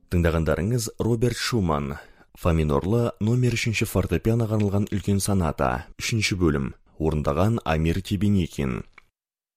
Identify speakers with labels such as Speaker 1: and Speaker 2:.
Speaker 1: Тыңдағандарыңыз Роберт Шуман. Фа минорлы номер 3 фортепианоға арналған үлкен соната. 3 бөлім. Орындаған Амир Тебеникин.